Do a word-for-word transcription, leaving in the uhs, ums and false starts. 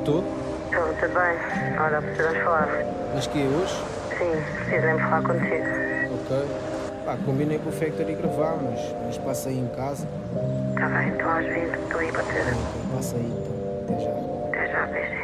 Tô? Estou, tudo bem? Olha, precisamos falar. Mas que é hoje? Sim, preciso mesmo falar contigo. Ok. Pá, combinei com o Factory gravar, mas, mas passa aí em casa. Está bem, então às vinte estou aí para ter. Ok, passa aí então. Até já. Até já, beijinho.